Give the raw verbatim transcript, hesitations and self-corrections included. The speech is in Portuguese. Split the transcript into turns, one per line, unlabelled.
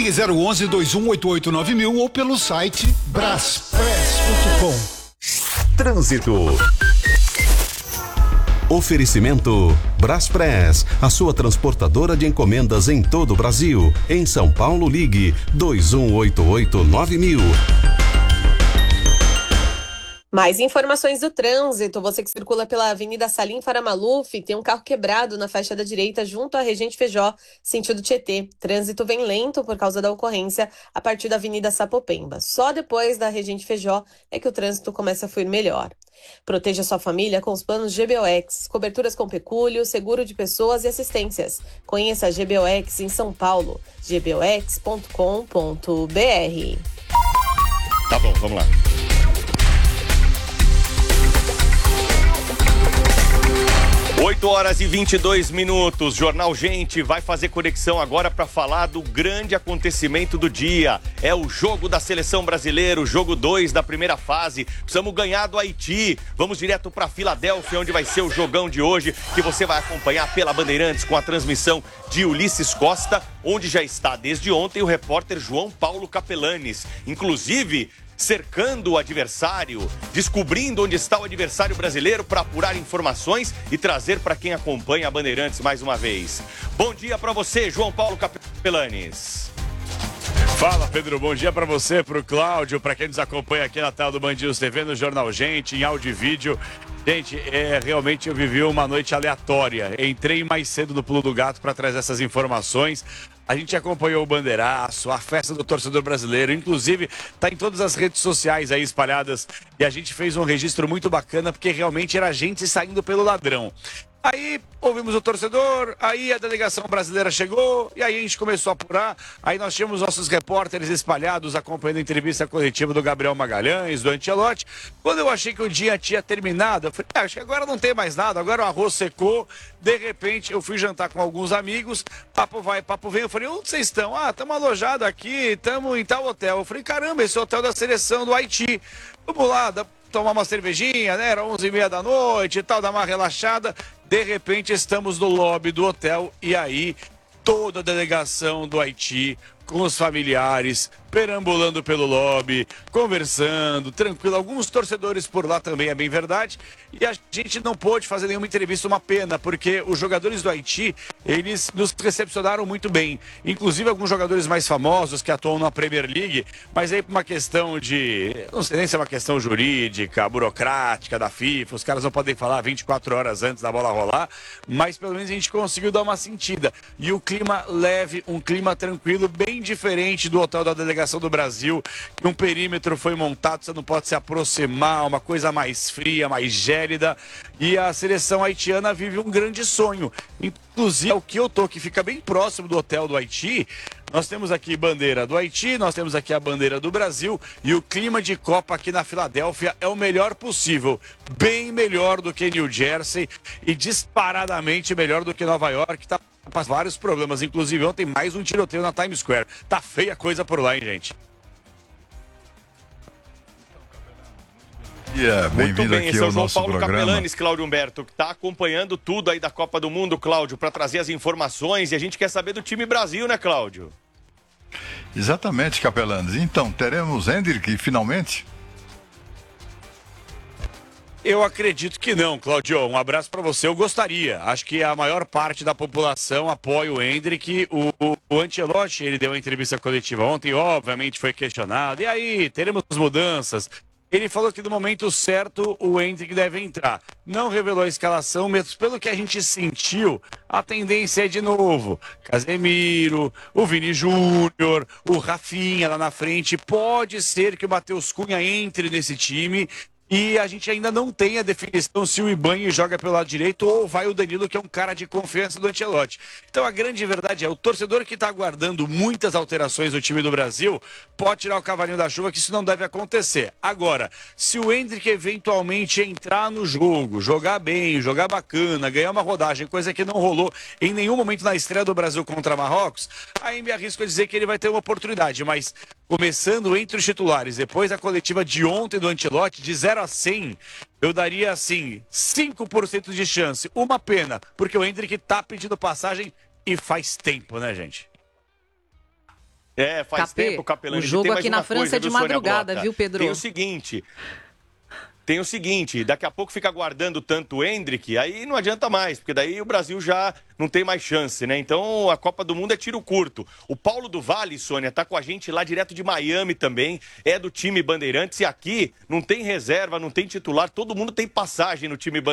Ligue zero onze, dois um oito oito nove mil ou pelo site braspress ponto com.
Trânsito. Oferecimento Braspress, a sua transportadora de encomendas em todo o Brasil. Em São Paulo, ligue dois um oito oito nove mil.
Mais informações do trânsito. Você que circula pela Avenida Salim Faramaluf, tem um carro quebrado na faixa da direita junto à Regente Feijó, sentido Tietê. Trânsito vem lento por causa da ocorrência a partir da Avenida Sapopemba. Só depois da Regente Feijó é que o trânsito começa a fluir melhor. Proteja sua família com os planos G B O X, coberturas com pecúlio, seguro de pessoas e assistências. Conheça a G B O X em São Paulo, g b o x ponto com ponto b r.
Tá bom, vamos lá. oito horas e vinte e dois minutos. Jornal Gente vai fazer conexão agora para falar do grande acontecimento do dia. É o jogo da seleção brasileira, o jogo dois da primeira fase. Precisamos ganhar do Haiti. Vamos direto para Filadélfia, onde vai ser o jogão de hoje, que você vai acompanhar pela Bandeirantes com a transmissão de Ulisses Costa, onde já está desde ontem o repórter João Paulo Capelanes. Inclusive, cercando o adversário, descobrindo onde está o adversário brasileiro para apurar informações e trazer para quem acompanha a Bandeirantes mais uma vez. Bom dia para você, João Paulo Capelanes.
Fala, Pedro, bom dia para você, para o Cláudio, para quem nos acompanha aqui na tela do Band News T V, no Jornal Gente, em áudio e vídeo. Gente, é, realmente eu vivi uma noite aleatória. Entrei mais cedo no Pulo do Gato para trazer essas informações. A gente acompanhou o bandeiraço, a festa do torcedor brasileiro, inclusive está em todas as redes sociais aí espalhadas. E a gente fez um registro muito bacana, porque realmente era gente saindo pelo ladrão. Aí ouvimos o torcedor, aí a delegação brasileira chegou, e aí a gente começou a apurar. Aí nós tínhamos nossos repórteres espalhados acompanhando a entrevista coletiva do Gabriel Magalhães, do Ancelotti. Quando eu achei que o dia tinha terminado, eu falei, ah, acho que agora não tem mais nada, agora o arroz secou. De repente eu fui jantar com alguns amigos, papo vai, papo vem. Eu falei, onde vocês estão? Ah, estamos alojados aqui, estamos em tal hotel. Eu falei, caramba, esse é o hotel da seleção do Haiti. Vamos lá, dá tomar uma cervejinha, né? Era onze e meia da noite e tal, dar uma relaxada. De repente estamos no lobby do hotel e aí toda a delegação do Haiti com os familiares perambulando pelo lobby, conversando, tranquilo. Alguns torcedores por lá também, é bem verdade. E a gente não pôde fazer nenhuma entrevista, uma pena, porque os jogadores do Haiti, eles nos recepcionaram muito bem. Inclusive alguns jogadores mais famosos que atuam na Premier League, mas aí por uma questão de, não sei nem se é uma questão jurídica, burocrática da FIFA, os caras não podem falar vinte e quatro horas antes da bola rolar, mas pelo menos a gente conseguiu dar uma sentida. E o clima leve, um clima tranquilo, bem diferente do hotel da delegação do Brasil, que um perímetro foi montado, você não pode se aproximar, uma coisa mais fria, mais gélida, e a seleção haitiana vive um grande sonho. Inclusive, o que eu tô, que fica bem próximo do hotel do Haiti, nós temos aqui bandeira do Haiti, nós temos aqui a bandeira do Brasil, e o clima de Copa aqui na Filadélfia é o melhor possível, bem melhor do que New Jersey e disparadamente melhor do que Nova York, tá passando vários problemas, inclusive ontem mais um tiroteio na Times Square. Tá feia a coisa por lá, hein, gente?
Yeah,
Muito bem, esse é o João Paulo
programa.
Capelanes, Cláudio Humberto, que está acompanhando tudo aí da Copa do Mundo, Cláudio, para trazer as informações, e a gente quer saber do time Brasil, né, Cláudio?
Exatamente, Capelanes. Então, teremos Hendrick finalmente?
Eu acredito que não, Claudio. Um abraço para você. Eu gostaria. Acho que a maior parte da população apoia o Hendrick. O, o, o Ancelotti, ele deu uma entrevista coletiva ontem, obviamente foi questionado. E aí, teremos mudanças? Ele falou que no momento certo o Hendrick deve entrar. Não revelou a escalação, mas pelo que a gente sentiu, a tendência é de novo. Casemiro, o Vini Júnior, o Rafinha lá na frente. Pode ser que o Matheus Cunha entre nesse time. E a gente ainda não tem a definição se o Ibanha joga pelo lado direito ou vai o Danilo, que é um cara de confiança do Ancelotti. Então a grande verdade é, o torcedor que está aguardando muitas alterações no time do Brasil pode tirar o cavalinho da chuva, que isso não deve acontecer. Agora, se o Hendrick eventualmente entrar no jogo, jogar bem, jogar bacana, ganhar uma rodagem, coisa que não rolou em nenhum momento na estreia do Brasil contra Marrocos, aí me arrisco a dizer que ele vai ter uma oportunidade, mas começando entre os titulares, depois da coletiva de ontem do Ancelotti, de zero a cem, eu daria, assim, cinco por cento de chance. Uma pena, porque o Hendrick tá pedindo passagem e faz tempo, né, gente?
É, faz
Capê,
tempo, Capelani.
o jogo
Tem mais
aqui
uma
na França
coisa,
é de
viu, Sônia
madrugada,
Blota?
viu, Pedro?
Tem o seguinte... Tem o seguinte, daqui a pouco fica aguardando tanto o Endrick, aí não adianta mais, porque daí o Brasil já não tem mais chance, né? Então a Copa do Mundo é tiro curto. O Paulo do Vale, Sônia, tá com a gente lá direto de Miami também, é do time Bandeirantes, e aqui não tem reserva, não tem titular, todo mundo tem passagem no time Bandeirantes.